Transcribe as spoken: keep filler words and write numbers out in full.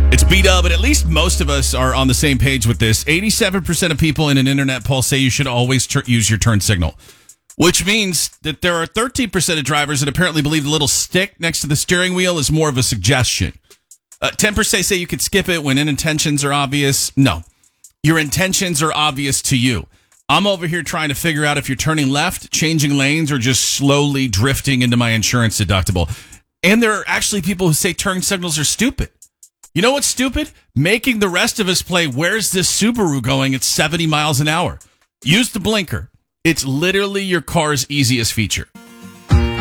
It's B-Dub, but at least most of us are on the same page with this. eighty-seven percent of people in an internet poll say you should always tur- use your turn signal, which means that there are thirteen percent of drivers that apparently believe the little stick next to the steering wheel is more of a suggestion. Uh, ten percent say you could skip it when intentions are obvious. No, your intentions are obvious to you. I'm over here trying to figure out if you're turning left, changing lanes, or just slowly drifting into my insurance deductible. And there are actually people who say turn signals are stupid. You know what's stupid? Making the rest of us play Where's This Subaru Going at seventy miles an hour. Use the blinker. It's literally your car's easiest feature.